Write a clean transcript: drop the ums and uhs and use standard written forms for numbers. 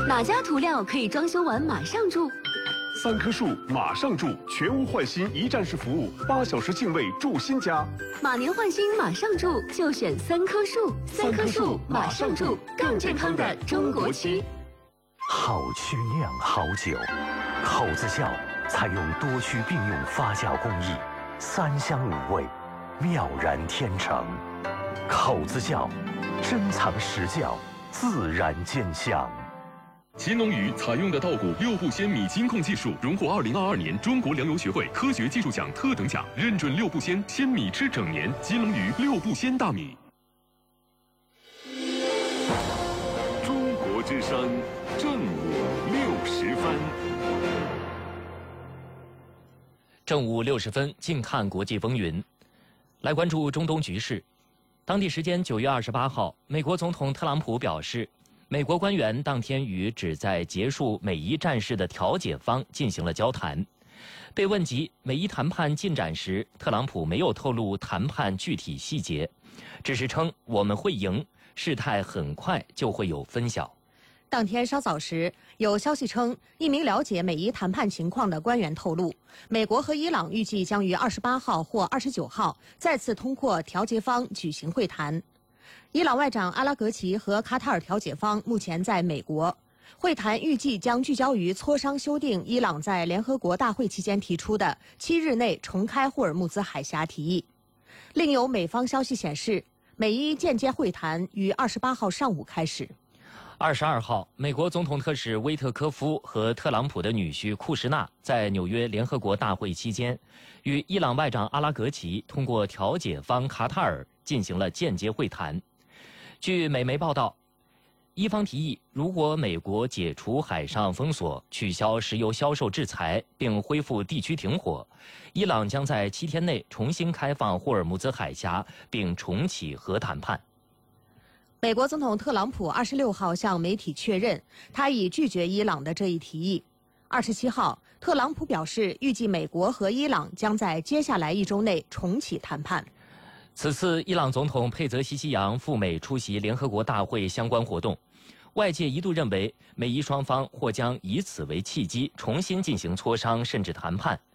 哪家涂料可以装修完马上住 ？3棵树马上住，全屋换新一站式服务，8小时净位住新家。 马年换新马上住，就选3棵树。3棵树马上住，更健康的中国区。 好曲酿好酒，口子窖采用多区并用发酵工艺，3香5味，妙然天成。口子窖，珍藏实窖，自然见香。 秦龙鱼采用的稻谷6步鲜米金控技术，荣获2022年中国粮油学会科学技术奖特等奖，认准6步鲜，鲜米吃整年。金龙鱼6步鲜大米。 中国之声，正午60分。 正午60分，近看国际风云。来关注中东局势。当地时间9月28号，美国总统特朗普表示，美国官员当天与旨在结束美伊战事的调解方进行了交谈。被问及美伊谈判进展时，特朗普没有透露谈判具体细节，只是称我们会赢，事态很快就会有分晓。 当天稍早时，有消息称，一名了解美伊谈判情况的官员透露，美国和伊朗预计将于28号或29号再次通过调解方举行会谈。伊朗外长阿拉格齐和卡塔尔调解方目前在美国，会谈预计将聚焦于磋商修订伊朗在联合国大会期间提出的7日内重开霍尔木兹海峡提议。另有美方消息显示，美伊间接会谈于28号上午开始。 22号，美国总统特使威特科夫和特朗普的女婿库什纳在纽约联合国大会期间，与伊朗外长阿拉格齐通过调解方卡塔尔进行了间接会谈。据美媒报道，伊方提议，如果美国解除海上封锁、取消石油销售制裁，并恢复地区停火，伊朗将在7天内重新开放霍尔木兹海峡，并重启核谈判。 美国总统特朗普26号向媒体确认，他已拒绝伊朗的这一提议。27号，特朗普表示，预计美国和伊朗将在接下来1周内重启谈判。 此次伊朗总统佩泽西西扬赴美出席联合国大会相关活动，外界一度认为美伊双方或将以此为契机重新进行磋商甚至谈判。